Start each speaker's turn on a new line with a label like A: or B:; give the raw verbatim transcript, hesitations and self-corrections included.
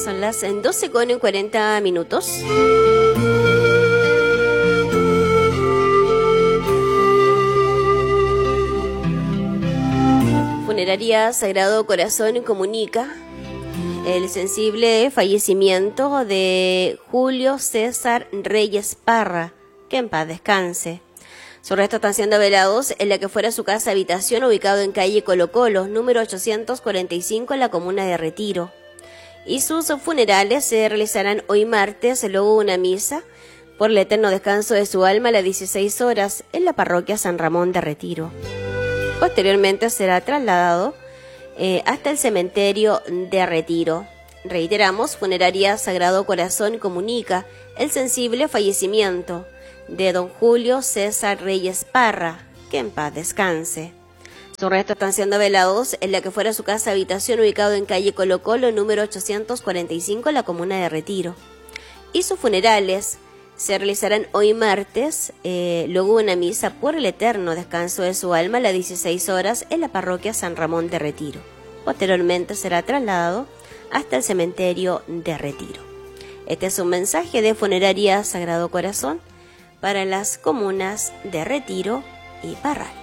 A: Son las doce con cuarenta minutos. Funeraria Sagrado Corazón comunica el sensible fallecimiento de Julio César Reyes Parra, que en paz descanse. Sus restos están siendo velados en la que fuera su casa habitación, ubicado en calle Colo Colo, número ochocientos cuarenta y cinco, en la comuna de Retiro. Y sus funerales se realizarán hoy martes, luego una misa por el eterno descanso de su alma a las dieciséis horas en la parroquia San Ramón de Retiro. Posteriormente será trasladado eh, hasta el cementerio de Retiro. Reiteramos, Funeraria Sagrado Corazón comunica el sensible fallecimiento de don Julio César Reyes Parra, que en paz descanse. Sus restos están siendo velados en la que fuera su casa habitación, ubicado en calle Colo Colo, número ochocientos cuarenta y cinco, en la comuna de Retiro. Y sus funerales se realizarán hoy martes, eh, luego una misa por el eterno descanso de su alma a las dieciséis horas en la parroquia San Ramón de Retiro. Posteriormente será trasladado hasta el cementerio de Retiro. Este es un mensaje de Funeraria Sagrado Corazón para las comunas de Retiro y Parral.